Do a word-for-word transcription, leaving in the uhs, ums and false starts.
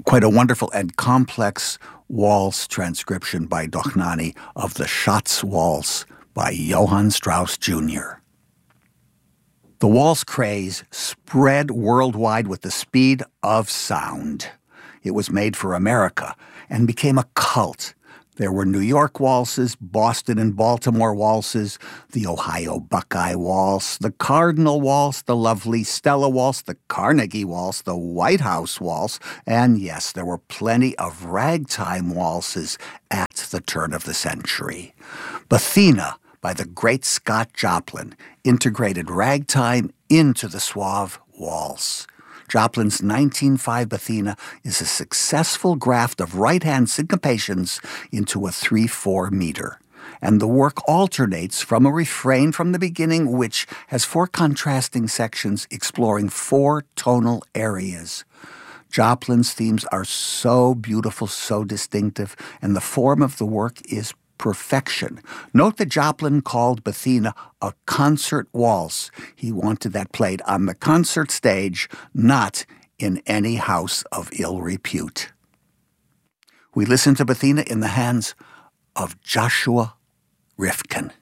quite a wonderful and complex waltz transcription by Dochnani of the Schatz Waltz by Johann Strauss Junior The waltz craze spread worldwide with the speed of sound. It was made for America and became a cult. There were New York waltzes, Boston and Baltimore waltzes, the Ohio Buckeye Waltz, the Cardinal Waltz, the lovely Stella Waltz, the Carnegie Waltz, the White House Waltz, and yes, there were plenty of ragtime waltzes at the turn of the century. Bethina, by the great Scott Joplin, integrated ragtime into the suave waltz. Joplin's nineteen oh five Bethina is a successful graft of right-hand syncopations into a three four meter, and the work alternates from a refrain from the beginning which has four contrasting sections exploring four tonal areas. Joplin's themes are so beautiful, so distinctive, and the form of the work is perfection. Note that Joplin called Bethina a concert waltz. He wanted that played on the concert stage, not in any house of ill repute. We listen to Bethina in the hands of Joshua Rifkin.